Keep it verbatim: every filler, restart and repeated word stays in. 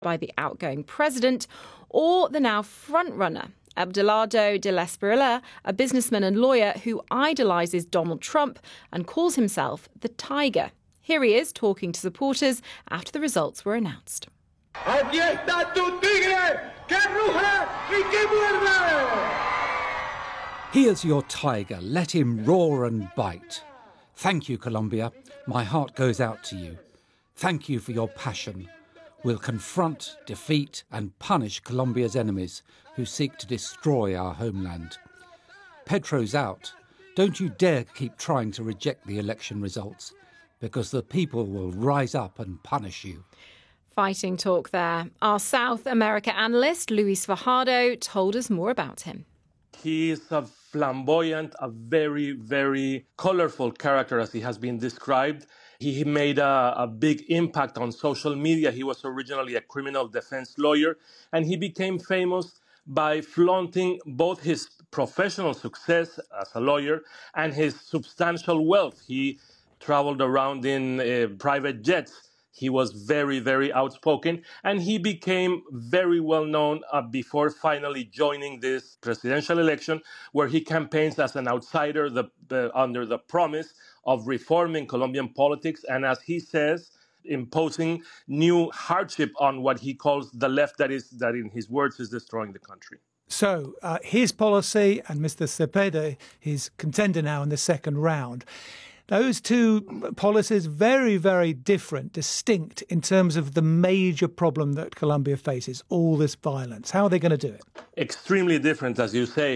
by the outgoing president, or the now frontrunner, Abelardo de la Espriella, a businessman and lawyer who idolises Donald Trump and calls himself the Tiger. Here he is talking to supporters after the results were announced. Aquí está tu tigre, que ruja y que muerde. Here's your tiger, let him roar and bite. Thank you, Colombia. My heart goes out to you. Thank you for your passion. We'll confront, defeat and punish Colombia's enemies who seek to destroy our homeland. Petro's out. Don't you dare keep trying to reject the election results, because the people will rise up and punish you. Fighting talk there. Our South America analyst, Luis Fajardo, told us more about him. He is a flamboyant, a very, very colorful character, as he has been described. He made a, a big impact on social media. He was originally a criminal defense lawyer, and he became famous by flaunting both his professional success as a lawyer and his substantial wealth. He traveled around in uh, private jets. He was very, very outspoken, and he became very well known uh, before finally joining this presidential election, where he campaigns as an outsider the, the, under the promise of reforming Colombian politics, and as he says, imposing new hardship on what he calls the left, that is, that in his words, is destroying the country. So uh, his policy and Mister Cepeda, his contender now in the second round, those two policies very, very different, distinct in terms of the major problem that Colombia faces, all this violence. How are they going to do it? Extremely different, as you say.